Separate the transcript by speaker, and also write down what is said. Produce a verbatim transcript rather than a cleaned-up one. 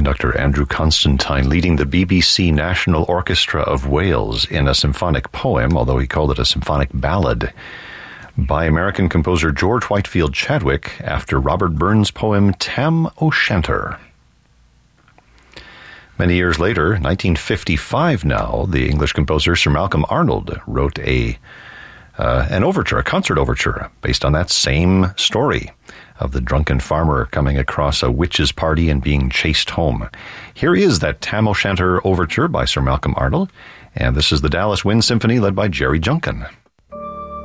Speaker 1: conductor Andrew Constantine leading the B B C National Orchestra of Wales in a symphonic poem, although he called it a symphonic ballad, by American composer George Whitefield Chadwick after Robert Burns' poem Tam O'Shanter. Many years later, nineteen fifty-five now, the English composer Sir Malcolm Arnold wrote a uh, an overture, a concert overture, based on that same story of the drunken farmer coming across a witch's party and being chased home. Here is that Tam O'Shanter overture by Sir Malcolm Arnold, and this is the Dallas Wind Symphony led by Jerry Junkin.